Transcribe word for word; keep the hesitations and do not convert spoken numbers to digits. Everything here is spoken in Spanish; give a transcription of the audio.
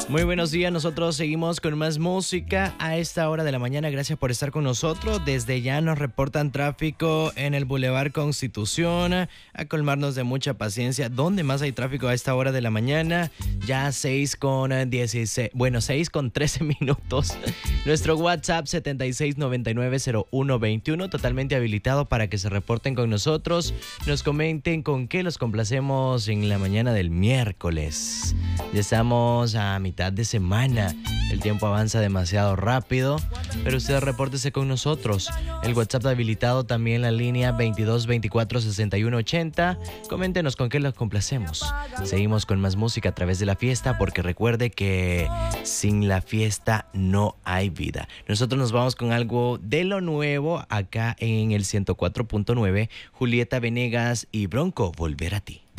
Muy buenos días, nosotros seguimos con más música a esta hora de la mañana. Gracias por estar con nosotros. Desde ya nos reportan tráfico en el Boulevard Constitución, a colmarnos de mucha paciencia. ¿Dónde más hay tráfico a esta hora de la mañana? Ya seis con dieciséis, bueno, seis con trece minutos. Nuestro WhatsApp setenta y seis noventa y nueve cero uno veintiuno, totalmente habilitado para que se reporten con nosotros. Nos comenten con qué los complacemos en la mañana del miércoles. Ya estamos a mitad de semana, el tiempo avanza demasiado rápido, pero usted repórtese con nosotros. El WhatsApp habilitado, también la línea veintidós veinticuatro sesenta y uno ochenta. Coméntenos con qué los complacemos. Seguimos con más música a través de la fiesta, porque recuerde que sin la fiesta no hay vida. Nosotros nos vamos con algo de lo nuevo acá en el ciento cuatro punto nueve. Julieta Venegas y Bronco, Volver a ti.